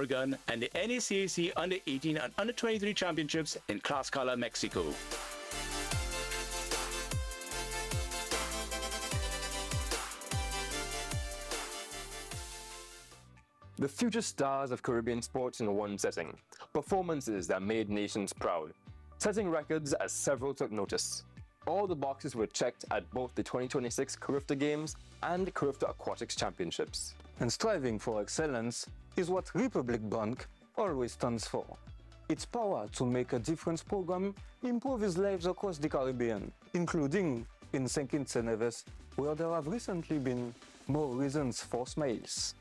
Oregon, and the NACAC Under-18 and Under-23 Championships in Tlaxcala, Mexico. The future stars of Caribbean sports in one setting. Performances that made nations proud. Setting records as several took notice. All the boxes were checked at both the 2026 Carifta Games and Carifta Aquatics Championships. And striving for excellence is what Republic Bank always stands for. Its power to make a difference program improves lives across the Caribbean, including in St. Kitts and Nevis, where there have recently been more reasons for smiles.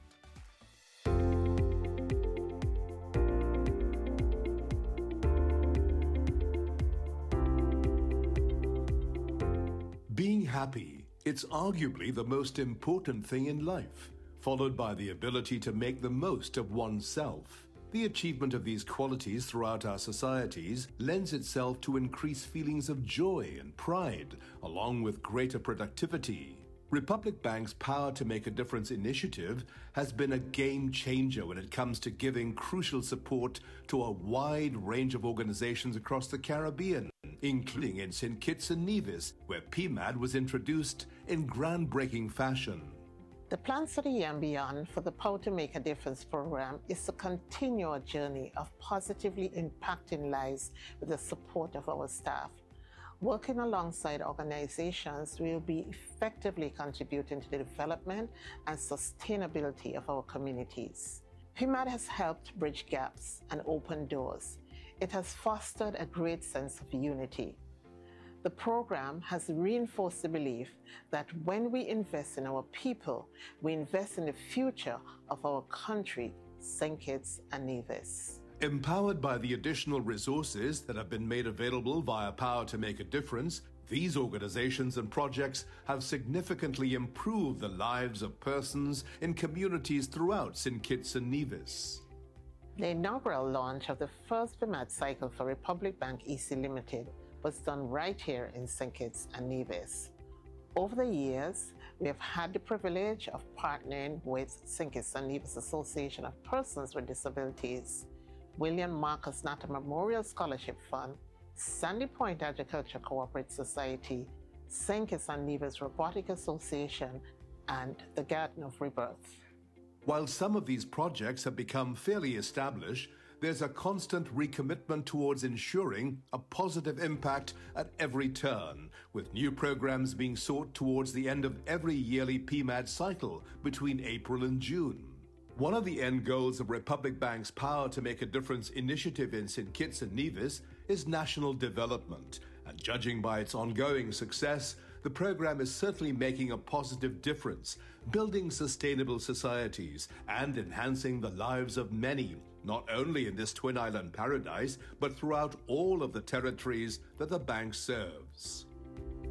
Being happy, it's arguably the most important thing in life, followed by the ability to make the most of oneself. The achievement of these qualities throughout our societies lends itself to increased feelings of joy and pride, along with greater productivity. Republic Bank's Power to Make a Difference initiative has been a game changer when it comes to giving crucial support to a wide range of organizations across the Caribbean, including in St. Kitts and Nevis, where PMAD was introduced in groundbreaking fashion. The plans for the year and beyond for the Power to Make a Difference program is to continue a journey of positively impacting lives with the support of our staff. Working alongside organizations, we will be effectively contributing to the development and sustainability of our communities. PMAD has helped bridge gaps and open doors. It has fostered a great sense of unity. The program has reinforced the belief that when we invest in our people, we invest in the future of our country, St. Kitts and Nevis. Empowered by the additional resources that have been made available via Power to Make a Difference, these organizations and projects have significantly improved the lives of persons in communities throughout St. Kitts and Nevis. The inaugural launch of the first PMAD cycle for Republic Bank EC Limited was done right here in St. Kitts and Nevis. Over the years, we have had the privilege of partnering with St. Kitts and Nevis Association of Persons with Disabilities, William Marcus Natta Memorial Scholarship Fund, Sandy Point Agriculture Cooperative Society, St. Kitts and Nevis Robotic Association, and the Garden of Rebirth. While some of these projects have become fairly established, there's a constant recommitment towards ensuring a positive impact at every turn, with new programs being sought towards the end of every yearly PMAD cycle between April and June. One of the end goals of Republic Bank's Power to Make a Difference initiative in St. Kitts and Nevis is national development, and judging by its ongoing success, the program is certainly making a positive difference, building sustainable societies and enhancing the lives of many, not only in this Twin Island paradise, but throughout all of the territories that the bank serves.